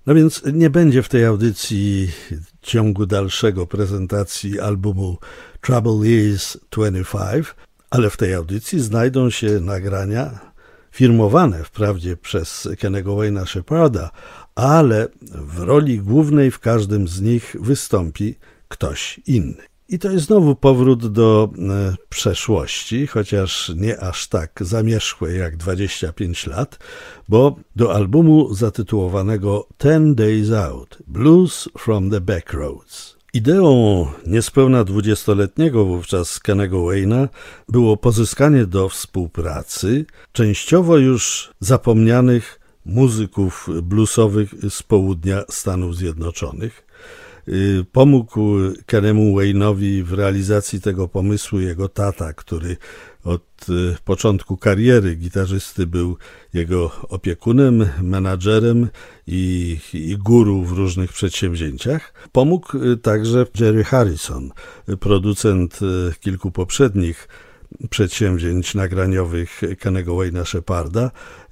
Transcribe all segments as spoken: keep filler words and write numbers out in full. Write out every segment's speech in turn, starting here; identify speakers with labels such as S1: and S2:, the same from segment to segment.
S1: No więc nie będzie w tej audycji ciągu dalszego prezentacji albumu Trouble Is dwadzieścia pięć, ale w tej audycji znajdą się nagrania firmowane wprawdzie przez Kennego Wayna Shepharda, ale w roli głównej w każdym z nich wystąpi ktoś inny. I to jest znowu powrót do e, przeszłości, chociaż nie aż tak zamierzchłej jak dwadzieścia pięć lat, bo do albumu zatytułowanego Ten Days Out – Blues from the Backroads. Ideą niespełna dwudziestoletniego wówczas Kennego Wayna było pozyskanie do współpracy częściowo już zapomnianych muzyków bluesowych z południa Stanów Zjednoczonych. Pomógł Kennemu Wayne'owi w realizacji tego pomysłu jego tata, który od początku kariery gitarzysty był jego opiekunem, menadżerem i, i guru w różnych przedsięwzięciach. Pomógł także Jerry Harrison, producent kilku poprzednich przedsięwzięć nagraniowych Kennego Wayna Shepharda,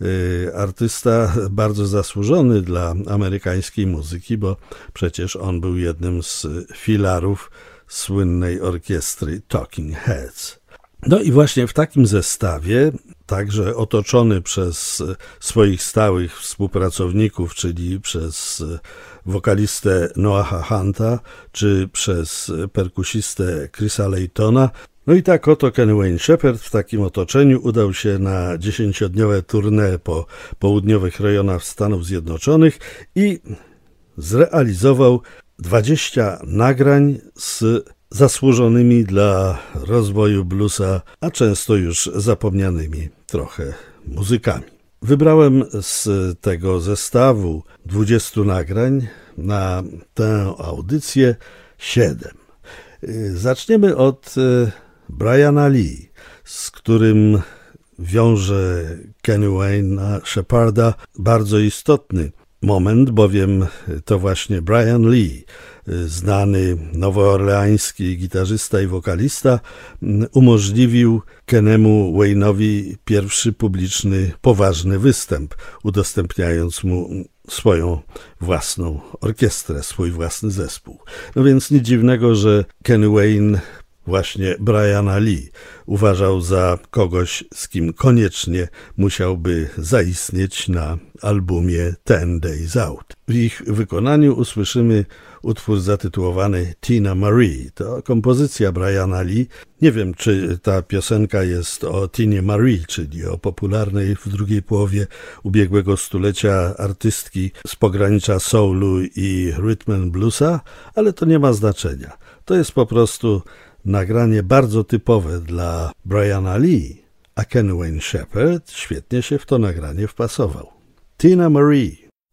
S1: artysta bardzo zasłużony dla amerykańskiej muzyki, bo przecież on był jednym z filarów słynnej orkiestry Talking Heads. No i właśnie w takim zestawie, także otoczony przez swoich stałych współpracowników, czyli przez wokalistę Noaha Hunta, czy przez perkusistę Chrisa Laytona. No i tak oto Kenny Wayne Shepherd w takim otoczeniu udał się na dziesięciodniowe tournée po południowych rejonach Stanów Zjednoczonych i zrealizował dwadzieścia nagrań z zasłużonymi dla rozwoju bluesa, a często już zapomnianymi trochę muzykami. Wybrałem z tego zestawu dwudziestu nagrań na tę audycję siedem. Zaczniemy od Briana Lee, z którym wiąże Kenny Wayna Shepharda bardzo istotny moment, bowiem to właśnie Brian Lee, znany nowoorleański gitarzysta i wokalista, umożliwił Kennemu Wayne'owi pierwszy publiczny, poważny występ, udostępniając mu swoją własną orkiestrę, swój własny zespół. No więc nic dziwnego, że Kenny Wayne właśnie Briana Lee uważał za kogoś, z kim koniecznie musiałby zaistnieć na albumie Ten Days Out. W ich wykonaniu usłyszymy utwór zatytułowany Tina Marie. To kompozycja Briana Lee. Nie wiem, czy ta piosenka jest o Tinie Marie, czyli o popularnej w drugiej połowie ubiegłego stulecia artystki z pogranicza soulu i rhythm and bluesa, ale to nie ma znaczenia. To jest po prostu nagranie bardzo typowe dla Briana Lee, a Kenny Wayne Shepherd świetnie się w to nagranie wpasował. Tina Marie.